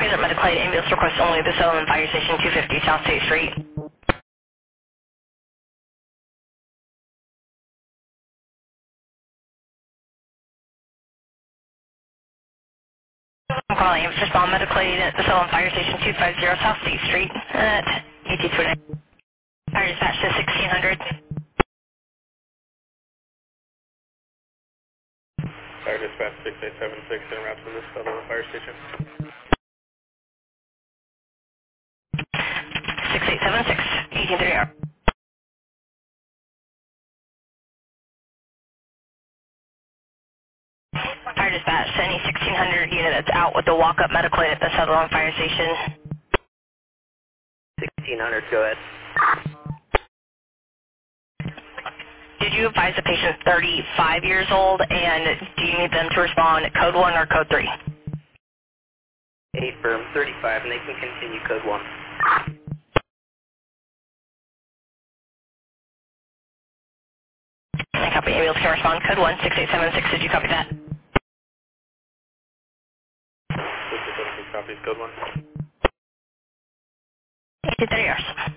Transit Mediclade ambulance request only the Sutherland Fire Station 250 South State Street. I'm calling ambulance respond Mediclade at the Sutherland Fire Station 250 South State Street at 8229. Fire dispatch to 1600. Fire dispatch 6876 en route to the Sutherland Fire Station. 6876, 1830. Fire dispatch to any 1600 unit that's out with the walk-up Mediclade at the Sutherland Fire Station. 1600, go ahead. Did you advise the patient 35 years old, and do you need them to respond code 1 or code 3? 8 firm, 35, and they can continue code 1. I copy. Ambulance can respond code 1, 6876. Did you copy that? 6676 copies, code 1. 1830 hours.